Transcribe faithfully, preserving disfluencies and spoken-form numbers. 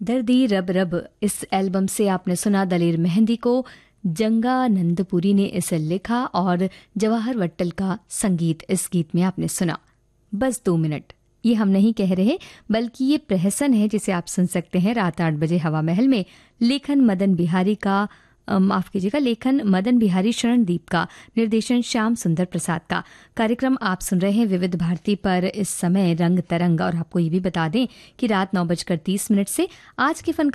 दर्दी रब रब इस एल्बम से आपने सुना दलेर मेहंदी को। जंगा नंदपुरी ने इसे लिखा और जवाहर वट्टल का संगीत इस गीत में आपने सुना। बस दो मिनट, ये हम नहीं कह रहे बल्कि ये प्रहसन है जिसे आप सुन सकते हैं रात आठ बजे हवा महल में। लेखन मदन बिहारी का माफ कीजिएगा लेखन मदन बिहारी शरणदीप का, निर्देशन श्याम सुंदर प्रसाद का। कार्यक्रम आप सुन रहे हैं विविध भारती पर इस समय रंग तरंग। और आपको ये भी बता दें कि रात नौ बजकर तीस मिनट से आज के फन